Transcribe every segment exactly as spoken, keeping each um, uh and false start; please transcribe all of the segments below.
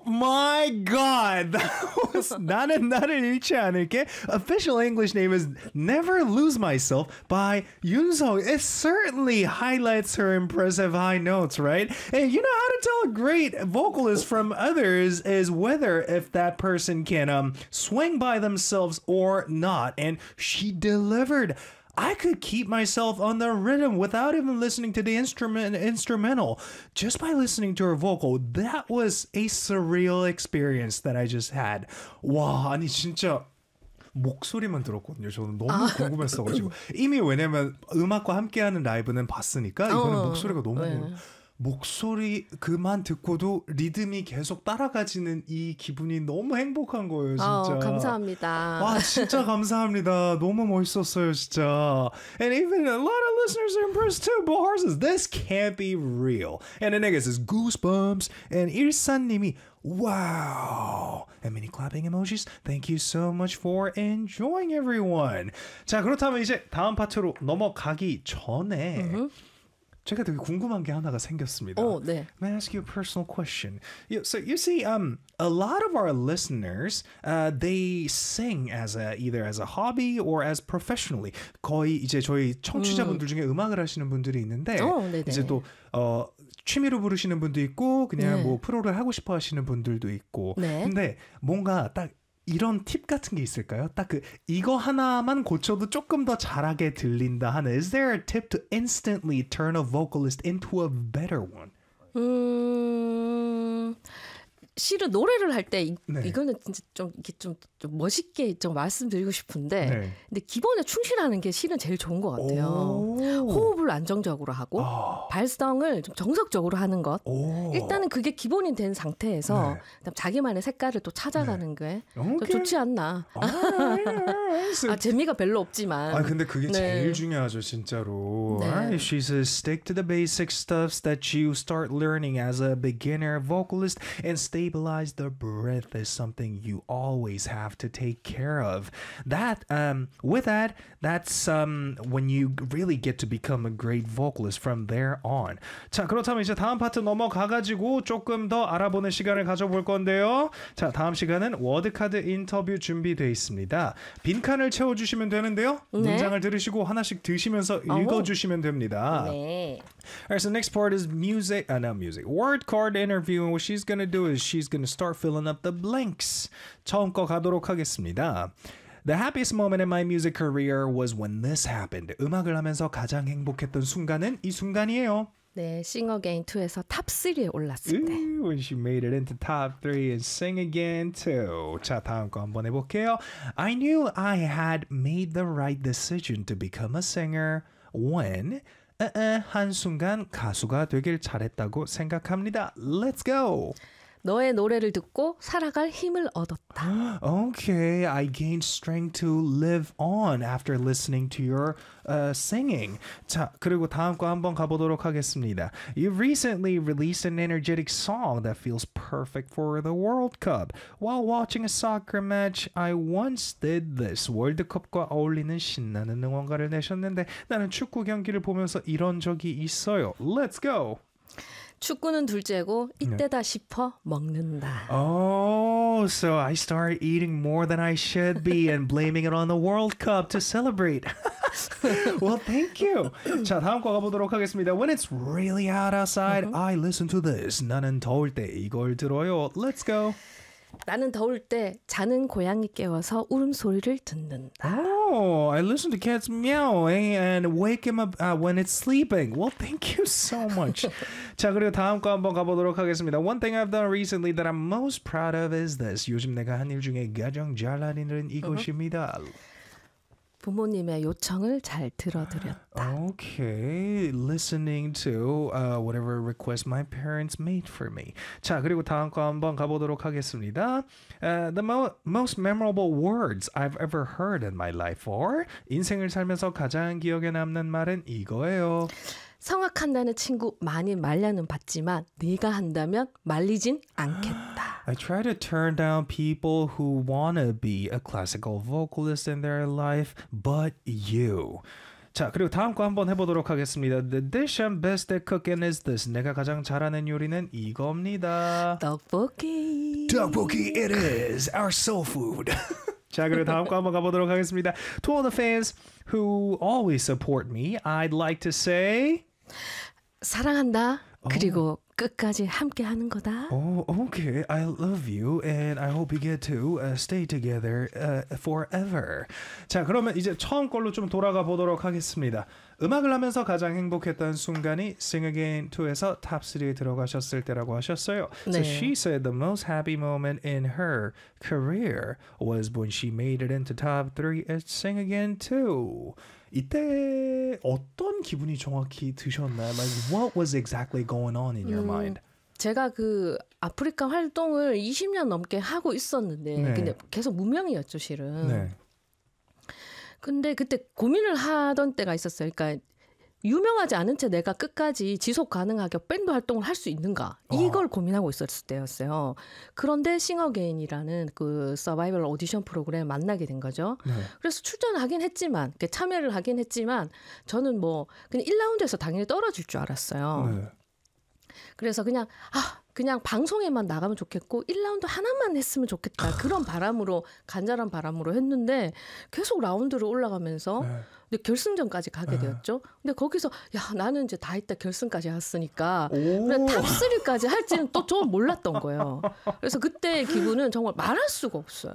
Oh my god! That was 나는 나를 잃지 않을게. Official English name is Never Lose Myself by Yoonsung. It certainly highlights her impressive high notes, right? And you know how to tell a great vocalist from others is whether if that person can um swing by themselves or not. And she delivered. I could keep myself on the rhythm without even listening to the instrument instrumental. Just by listening to her vocal, that was a surreal experience that I just had. 와, 아니 진짜 목소리만 들었거든요. 저는 너무 아. 궁금했어가지고 이미 왜냐면 음악과 함께하는 라이브는 봤으니까 이거는 어, 목소리가 너무 네. 목소리 그만 듣고도 리듬이 계속 따라가지는 이 기분이 너무 행복한 거예요, 진짜. 어, 감사합니다. 와, 진짜 감사합니다. 너무 멋있었어요, 진짜. And even a lot of listeners are impressed too. Bohar says, this can't be real. And then says, goosebumps. And 일산님이, wow. And many clapping emojis. Thank you so much for enjoying, everyone. 자, 그렇다면 이제 다음 파트로 넘어가기 전에 mm-hmm. 제가 되게 궁금한 게 하나가 생겼습니다. 어, 네. May I ask you a personal question? You, so you see, um, a lot of our listeners, uh, they sing as a either as a hobby or as professionally. 거의 이제 저희 청취자분들 중에 음. 음악을 하시는 분들이 있는데 어, 이제 또 어, 취미로 부르시는 분도 있고 그냥 네. 뭐 프로를 하고 싶어 하시는 분들도 있고. 네. 근데 뭔가 딱 이런 팁 같은 게 있을까요? 딱 그 이거 하나만 고쳐도 조금 더 잘하게 들린다 하는. Is there a tip to instantly turn a vocalist into a better one? 음... 실은 노래를 할 때 네. 이거는 진짜 좀 이렇게 좀, 좀 멋있게 좀 말씀드리고 싶은데 네. 근데 기본에 충실하는 게 실은 제일 좋은 것 같아요. 호흡을 안정적으로 하고 아. 발성을 좀 정석적으로 하는 것. 오. 일단은 그게 기본이 된 상태에서 네. 자기만의 색깔을 또 찾아가는 게 네. 좋지 않나. 아, 재미가 별로 없지만. 아, 근데 그게 네. 제일 중요하죠, 진짜로. 네. Right? She says, stick to the basic stuffs that you start learning as a beginner vocalist and stabilize the breath is something you always have to take care of. That, um, with that, that's um, when you really get to become a great vocalist from there on. 자, 그렇다면 이제 다음 파트 넘어가가지고 조금 더 알아보는 시간을 가져볼 건데요. 자, 다음 시간은 워드카드 인터뷰 준비되어 있습니다. 빈칸을 채워주시면 되는데요. 네. 문장을 들으시고 하나씩 드시면서 읽어주시면 됩니다. 네. Alright, so the next part is music, uh, not music, word card interview. And what she's going to do is she's going to start filling up the blanks. 처음 거 가도록 하겠습니다. The happiest moment in my music career was when this happened. 음악을 하면서 가장 행복했던 순간은 이 순간이에요. 네, Sing Again 투에서 탑 쓰리에 올랐을 때. Ooh, when she made it into top three and Sing Again too. 자, 다음 거 한번 해볼게요. I knew I had made the right decision to become a singer when uh-uh, 한순간 가수가 되길 잘했다고 생각합니다. Let's go. 너의 노래를 듣고 살아갈 힘을 얻었다. Okay, I gained strength to live on after listening to your uh, singing. 자, 그리고 다음 거 한번 가보도록 하겠습니다. You recently released an energetic song that feels perfect for the World Cup. While watching a soccer match, I once did this. 월드컵과 어울리는 신나는 응원가를 내셨는데 나는 축구 경기를 보면서 이런 적이 있어요. Let's go. 축구는 둘째고 이때다 싶어 먹는다. Oh, so I started eating more than I should be and blaming it on the World Cup to celebrate. Well, thank you. 자, 다음 거 가보도록 하겠습니다. When it's really hot outside, uh-huh. I listen to this. 나는 더울 때 이걸 들어요. Let's go. 나는 더울 때 자는 고양이 깨워서 울음소리를 듣는다. Oh, I listen to cats meowing and wake him up uh, when it's sleeping. Well, thank you so much. 자, 그리고 다음 거 한번 가보도록 하겠습니다. One thing I've done recently that I'm most proud of is this. 요즘 내가 한 일 중에 가장 잘 하는 일은 이것입니다. 부모님의 요청을 잘 들어드렸다. Okay, listening to uh, whatever request my parents made for me. 자, 그리고 다음 거 한번 가보도록 하겠습니다. Uh, the mo- most memorable words I've ever heard in my life are 인생을 살면서 가장 기억에 남는 말은 이거예요. 성악한다는 친구 많이 말려는 받지만 네가 한다면 말리진 않겠다. I try to turn down people who want to be a classical vocalist in their life, but you. 자, 자, 그리고 다음 거 한번 해보도록 하겠습니다. The dish I'm best at cooking is this. 내가 가장 잘하는 요리는 이겁니다. 떡볶이. 떡볶이 it is. Our soul food. 자, 그리고 다음 거 한번 가보도록 하겠습니다. To all the fans who always support me, I'd like to say 사랑한다. 그리고 끝까지 함께 하는 거다. Oh, okay. I love you and I hope you get to uh, stay together uh, forever. 자, 그러면 이제 처음 걸로 좀 돌아가 보도록 하겠습니다. 음악을 하면서 가장 행복했던 순간이 Sing Again 투에서 탑 쓰리에 들어가셨을 때라고 하셨어요. 네. So she said the most happy moment in her career was when she made it into top three at Sing Again two. 이때 어떤 기분이 정확히 드셨나요? Like what was exactly going on in your 음, mind? 제가 그 아프리카 활동을 이십 년 넘게 하고 있었는데 네. 근데 계속 무명이었죠, 실은. 네. 근데 그때 고민을 하던 때가 있었어요. 그러니까 유명하지 않은 채 내가 끝까지 지속 가능하게 밴드 활동을 할 수 있는가 이걸 어. 고민하고 있었을 때였어요. 그런데 싱어게인이라는 그 서바이벌 오디션 프로그램을 만나게 된 거죠. 네. 그래서 출전하긴 했지만 참여를 하긴 했지만 저는 뭐 그냥 일 라운드에서 당연히 떨어질 줄 알았어요. 네. 그래서 그냥 아 그냥 방송에만 나가면 좋겠고 일 라운드 하나만 했으면 좋겠다. 그런 바람으로 간절한 바람으로 했는데 계속 라운드를 올라가면서 네. 근데 결승전까지 가게 되었죠. 근데 거기서 야 나는 이제 다 했다 결승까지 왔으니까 탑 쓰리까지 할지는 또 좀 몰랐던 거예요. 그래서 그때의 기분은 정말 말할 수가 없어요.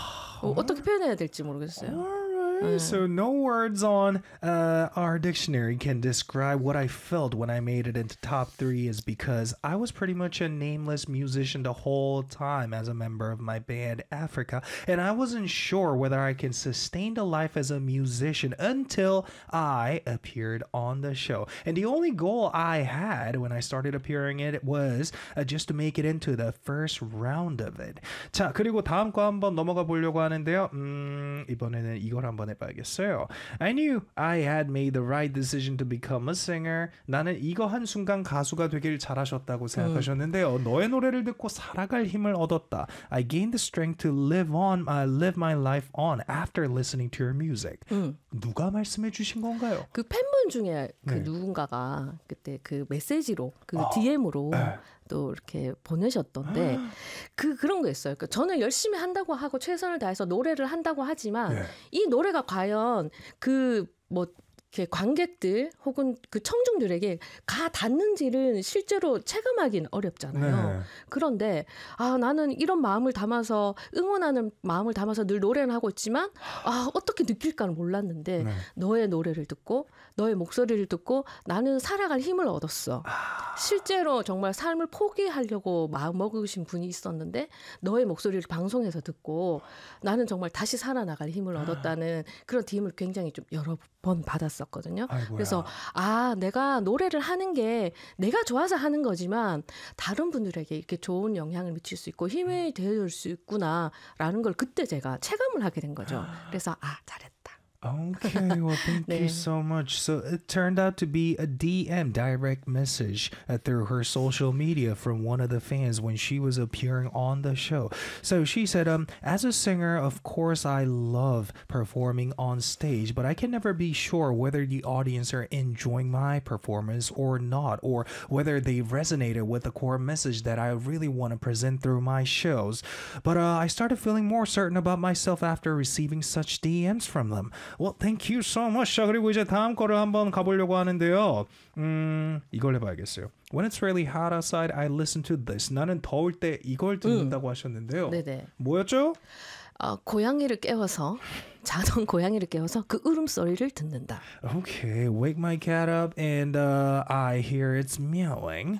어, 어떻게 표현해야 될지 모르겠어요. So no words on uh, our dictionary can describe what I felt when I made it into top three is because I was pretty much a nameless musician the whole time as a member of my band Africa, and I wasn't sure whether I can sustain the life as a musician until I appeared on the show. And the only goal I had when I started appearing in it was uh, just to make it into the first round of it. 자, 그리고 다음 거 한번 넘어가 보려고 하는데요. 음, 이번에는 이걸 한번 해봐야겠어요. I knew I had made the right decision to become a singer. 나는 이거 한 순간 가수가 되길 잘하셨다고 생각하셨는데요. 음. 너의 노래를 듣고 살아갈 힘을 얻었다. I gained the strength to live on, uh, live my life on after listening to your music. 음. 누가 말씀해 주신 건가요? 그 팬분 중에 그 네. 누군가가 그때 그 메시지로 그 아. 디엠으로 네. 또 이렇게 보내셨던데 그 그런 거 있어요. 그러니까 저는 열심히 한다고 하고 최선을 다해서 노래를 한다고 하지만 네. 이 노래가 과연 그 뭐 이렇게 관객들 혹은 그 청중들에게 가 닿는지를 실제로 체감하기는 어렵잖아요. 네. 그런데 아 나는 이런 마음을 담아서 응원하는 마음을 담아서 늘 노래는 하고 있지만 아 어떻게 느낄까는 몰랐는데 네. 너의 노래를 듣고 너의 목소리를 듣고 나는 살아갈 힘을 얻었어. 아... 실제로 정말 삶을 포기하려고 마음 먹으신 분이 있었는데 너의 목소리를 방송에서 듣고 나는 정말 다시 살아나갈 힘을 얻었다는 그런 디엠을 굉장히 좀 여러 번 받았었거든요. 아이고야. 그래서 아 내가 노래를 하는 게 내가 좋아서 하는 거지만 다른 분들에게 이렇게 좋은 영향을 미칠 수 있고 힘이 되어줄 수 있구나라는 걸 그때 제가 체감을 하게 된 거죠. 그래서 아 잘했다. Okay, well, thank 네. you so much. So it turned out to be a D M, direct message, uh, through her social media from one of the fans when she was appearing on the show. So she said, um, as a singer, of course, I love performing on stage, but I can never be sure whether the audience are enjoying my performance or not, or whether they resonated with the core message that I really want to present through my shows. But uh, I started feeling more certain about myself after receiving such D Ms from them. Well, thank you so much. 자, 그리고 이제 다음 거를 한번 가보려고 하는데요. 음, 이걸 해봐야겠어요. When it's really hot outside, I listen to this. 나는 더울 때 이걸 듣는다고 음. 하셨는데요. 네네. 뭐였죠? 어, 고양이를 깨워서 자던 고양이를 깨워서 그 울음소리를 듣는다. Okay, wake my cat up and uh, I hear it's meowing.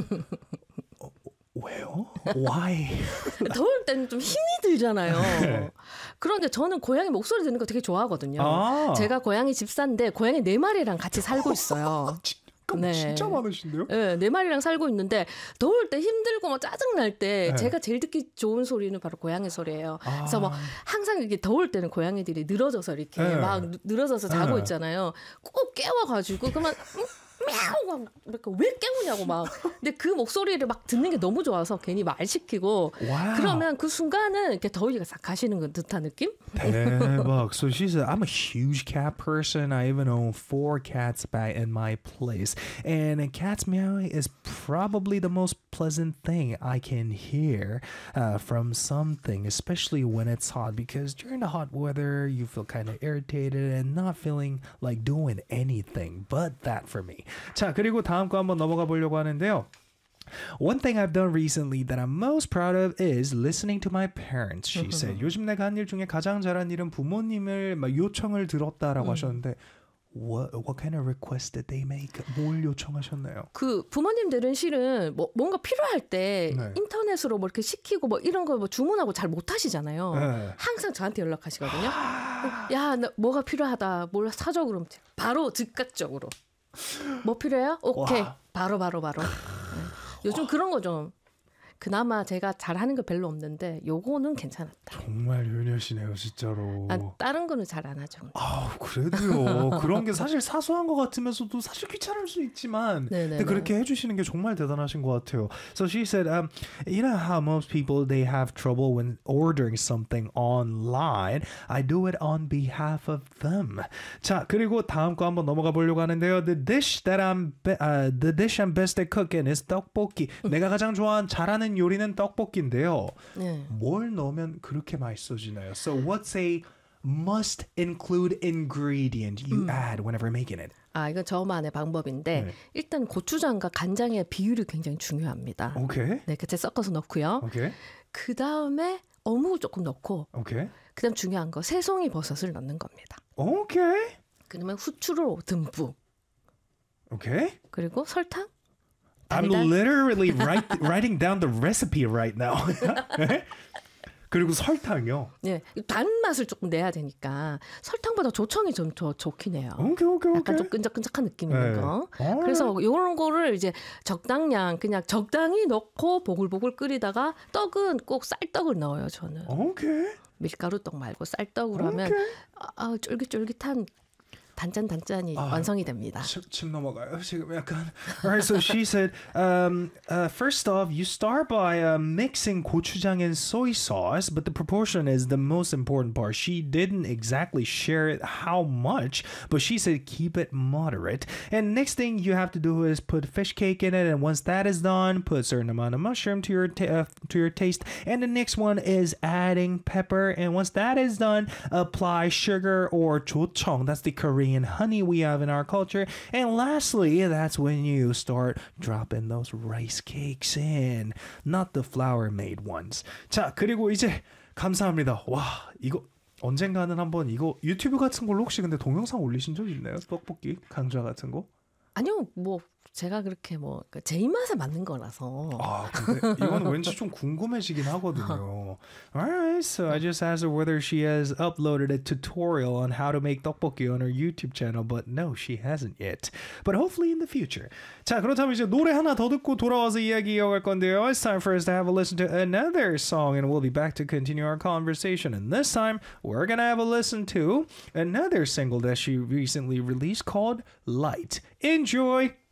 왜요? Why? 더울 때는 좀 힘이 들잖아요. 네. 그런데 저는 고양이 목소리 듣는 거 되게 좋아하거든요. 아. 제가 고양이 집사인데 고양이 네 마리랑 같이 살고 있어요. 네. 진짜 많으신데요? 네, 네 마리랑 살고 있는데 더울 때 힘들고 뭐 짜증 날 때 네. 제가 제일 듣기 좋은 소리는 바로 고양이 소리예요. 아. 그래서 뭐 항상 이게 더울 때는 고양이들이 늘어져서 이렇게 네. 막 늘어져서 자고 네. 있잖아요. 꼭 깨워가지고 그만. 미야오 막 이렇게 왜 깨우냐고 막. 근데 그 목소리를 막 듣는 게 너무 좋아서 괜히 말 시키고 Wow. 그러면 그 순간은 이렇게 더위가 싹 가시는 그 듯한 느낌? 대박. So she said, I'm a huge cat person. I even own four cats back in my place. And a cat's meowing is probably the most pleasant thing I can hear uh, from something, especially when it's hot. Because during the hot weather, you feel kind of irritated and not feeling like doing anything. But that for me. 자, 그리고 다음 거 한번 넘어가 보려고 하는데요. One thing I've done recently that I'm most proud of is listening to my parents. She said, 요즘 내가 한 일 중에 가장 잘한 일은 부모님을 막 요청을 들었다라고 하셨는데 What, what kind of request did they make? 뭘 요청하셨나요? 그 부모님들은 실은 뭐 뭔가 필요할 때 네. 인터넷으로 뭐 이렇게 시키고 뭐 이런 거 뭐 주문하고 잘 못하시잖아요. 네. 항상 저한테 연락하시거든요. 야, 너 뭐가 필요하다. 뭘 사줘 그러면 바로 즉각적으로. 뭐 필요해요? 오케이. 와. 바로 바로 바로. 네. 요즘 그런 거 좀 그나마 제가 잘하는 거 별로 없는데 요거는 괜찮았다. 정말 효녀시네요, 진짜로. 아, 다른 거는 잘 안 하죠. 아, 그래도요. 그런 게 사실 사소한 것 같으면서도 사실 귀찮을 수 있지만 근데 그렇게 해주시는 게 정말 대단하신 것 같아요. So she said, um, you know how most people they have trouble when ordering something online. I do it on behalf of them. 자, 그리고 다음 거 한번 넘어가 보려고 하는데요. The dish that I'm be, uh, the dish I'm best at cooking is 떡볶이. 내가 가장 좋아하는 잘하는 요리는 떡볶이인데요. 네. 뭘 넣으면 그렇게 맛있어지나요? So what's a must include ingredient you add whenever making it? 아, 이건 저만의 방법인데 네. 일단 고추장과 간장의 비율이 굉장히 중요합니다. Okay. 네, 그때 섞어서 넣고요. Okay. 그 다음에 어묵을 조금 넣고 Okay. 그다음 중요한 거 새송이 버섯을 넣는 겁니다. Okay. 그러면 후추를 듬뿍 Okay. 그리고 설탕. I'm 달달. literally write, writing down the recipe right now. 그리고 설탕요. 네, 단맛을 조금 내야 되니까 설탕보다 조청이 좀 더 좋긴 해요. 오케이 오케이 오케이. 약간 좀 끈적끈적한 느낌 있는 네. 거. 아. 그래서 이런 거를 이제 적당량 그냥 적당히 넣고 보글보글 끓이다가 떡은 꼭 쌀떡을 넣어요. 저는 오케이. 밀가루 떡 말고 쌀떡으로 하면 오케이. 아, 아, 쫄깃쫄깃한 단짠 단짠이 아. 완성이 됩니다. 침, 침 넘어가요. 지금 약간. Alright, so she said, um, uh, first off, you start by uh, mixing gochujang and soy sauce, but the proportion is the most important part. She didn't exactly share it how much, but she said keep it moderate. And next thing you have to do is put fish cake in it, and once that is done, put a certain amount of mushroom to your ta- uh, to your taste. And the next one is adding pepper, and once that is done, apply sugar or 조청. That's the Korean honey we have in our culture. And lastly, that's when you start dropping those rice cakes in, not the flour made ones. 자, 그리고 이제 감사합니다. 와, 이거 언젠가는 한번 이거 유튜브 같은 걸로 혹시 근데 동영상 올리신 적 있나요? 떡볶이 강좌 같은 거? 아니요, 뭐 제가 그렇게 뭐 제 입맛에 맞는 거라서. 아, 근데 이건 왠지 좀 궁금해지긴 하거든요. Alright, so I just asked her whether she has uploaded a tutorial on how to make 떡볶이 on her YouTube channel, but no, she hasn't yet. But hopefully in the future. 자, 그렇다면 이제 노래 하나 더 듣고 돌아와서 이야기 이어갈 건데요. It's time for us to have a listen to another song, and we'll be back to continue our conversation. And this time, we're gonna have a listen to another single that she recently released called Light. Enjoy!